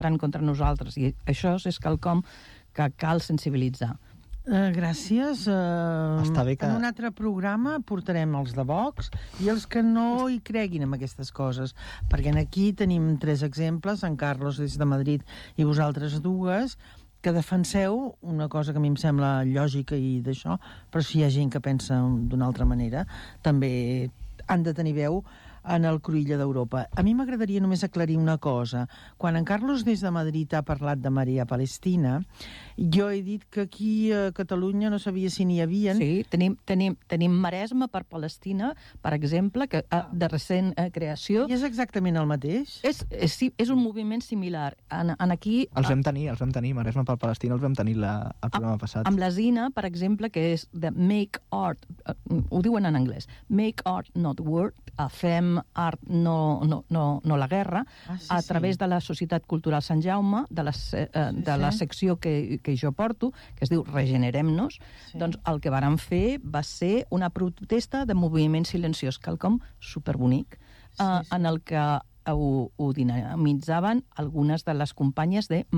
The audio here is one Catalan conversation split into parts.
contra nosaltres, i això és quelcom que cal sensibilitzar. Gràcies. Està bé que... En un altre programa portarem els de Vox i els que no hi creguin en aquestes coses, perquè aquí tenim 3 exemples, en Carlos des de Madrid i vosaltres 2, que defenseu una cosa que a mi em sembla lògica i d'això, però si hi ha gent que pensa d'una altra manera, també han de tenir veu en el Cruïlla d'Europa. A mi m'agradaria només aclarir una cosa. Quan en Carlos des de Madrid ha parlat de Maria Palestina, jo he dit que aquí a Catalunya no sabia si n'hi havia. Sí, tenim Maresme per Palestina, per exemple, que de recent creació. I és exactament el mateix? És un moviment similar. Aquí... Els vam tenir, Maresme per Palestina els vam tenir el programa passat. Amb la Zina, per exemple, que és de Make Art, ho diuen en anglès, Make Art Not War, fem art, no la guerra, a través de la Societat Cultural Sant Jaume, de la secció que jo porto, que es diu Regenerem-nos, doncs el que vàrem fer va ser una protesta de moviment silenciós, quelcom superbonic, en el que ho dinamitzaven algunes de les companyes de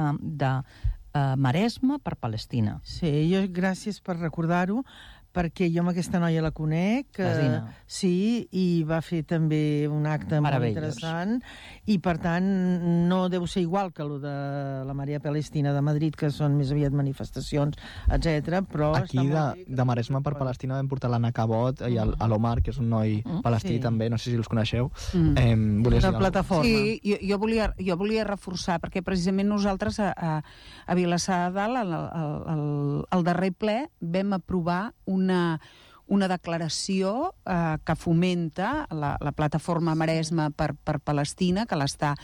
Maresme per Palestina. Sí, gràcies per recordar-ho, perquè jo amb aquesta noia la conec, sí, i va fer també un acte molt interessant, i per tant no deu ser igual que el de la Maria Palestina de Madrid, que són més aviat manifestacions, etc. Però aquí de Maresme per Palestina vam portar l'Anna Cabot i l'Omar, que és un noi palestí també, no sé si els coneixeu. De plataforma. Sí, jo volia reforçar, perquè precisament nosaltres a Vilassar de Dalt, al darrer ple, vam aprovar una declaració que fomenta la plataforma Maresme per Palestina, que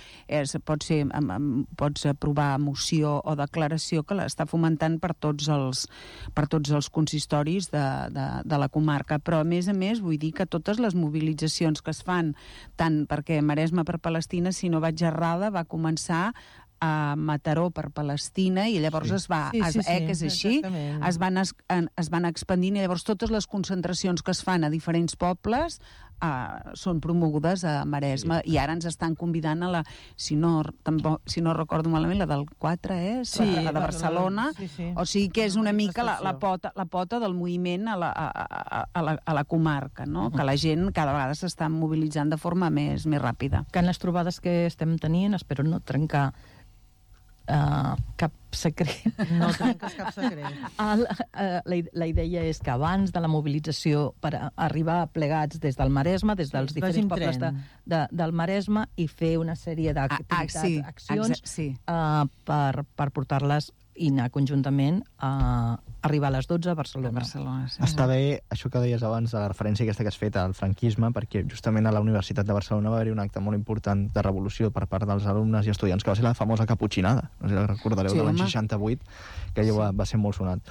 pots aprovar moció o declaració que l'està fomentant per tots els consistoris de la comarca. Però a més, vull dir que totes les mobilitzacions que es fan, tant perquè Maresme per Palestina, si no vaig errada, va començar a Mataró per Palestina, i llavors es van expandint, i llavors totes les concentracions que es fan a diferents pobles són promogudes a Maresme, i ara ens estan convidant a la, si no recordo malament, la del 4 la de Barcelona, o sigui que és una mica la pota del moviment a la comarca, no? Que la gent cada vegada s'està mobilitzant de forma més ràpida. Que en les trobades que estem tenint, espero no trencar cap secret. No trenques cap secret. La idea és que abans de la mobilització, per arribar plegats des del Maresme, des dels diferents pobles del Maresme, i fer una sèrie d'activitats, accions, per portar-les i anar conjuntament a arribar a les 12 a Barcelona. Està bé això que deies abans, de la referència aquesta que has fet al franquisme, perquè justament a la Universitat de Barcelona va haver-hi un acte molt important de revolució per part dels alumnes i estudiants, que va ser la famosa caputxinada, no sé si la recordareu, de l'any 68, que allò va ser molt sonat.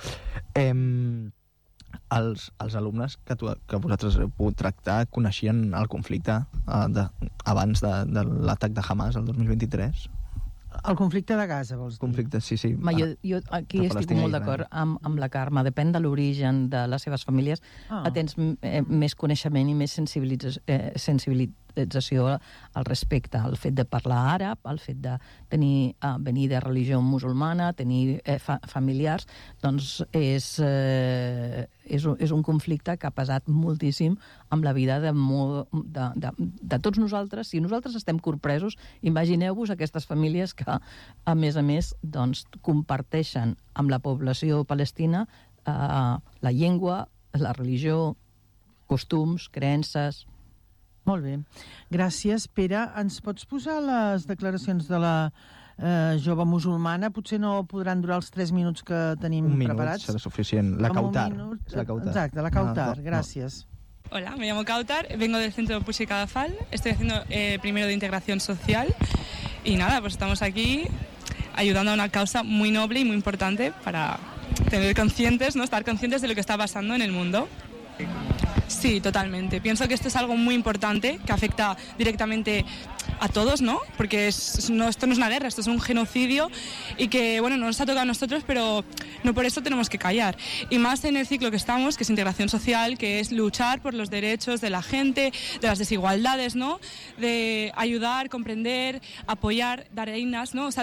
Els alumnes que vosaltres heu pogut tractar coneixien el conflicte abans de l'atac de Hamas el 2023? El conflicte de Gaza, vols dir? Conflicte, sí. Jo aquí estic molt d'acord amb la Carme. Depèn de l'origen de les seves famílies. Tens més coneixement i més sensibilització al respecte. El fet de parlar àrab, el fet de venir de religió musulmana, tenir familiars, doncs és un conflicte que ha pesat moltíssim amb la vida de tots nosaltres. Si nosaltres estem corpresos, imagineu-vos aquestes famílies que, a més, doncs, comparteixen amb la població palestina la llengua, la religió, costums, creences. Molt bé. Gràcies, Pere. Ens pots posar les declaracions de la jove musulmana? Potser no podran durar els 3 minuts que tenim preparats. Un minut serà suficient. La Kautar. Exacte, la Kautar. Gracias. Hola, me llamo Kautar, vengo del centro Puig i Cadafal, estoy haciendo primero de integración social y nada, pues estamos aquí ayudando a una causa muy noble y muy importante para tener conscientes, ¿no? Estar conscientes de lo que está pasando en el mundo. Sí, totalmente. Pienso que esto es algo muy importante que afecta directamente a todos, ¿no? Porque esto no es una guerra, esto es un genocidio y que, bueno, no nos ha tocado a nosotros, pero no por eso tenemos que callar. Y más en el ciclo que estamos, que es integración social, que es luchar por los derechos de la gente, de las desigualdades, ¿no? De ayudar, comprender, apoyar, dar eines, ¿no? O sea,